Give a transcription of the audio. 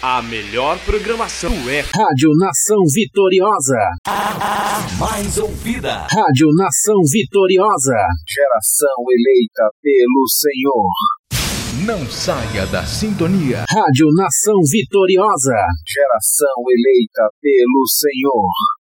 A melhor programação é Rádio Nação Vitoriosa. Mais ouvida. Rádio Nação Vitoriosa. Geração eleita pelo Senhor. Não saia da sintonia. Rádio Nação Vitoriosa. Geração eleita pelo Senhor.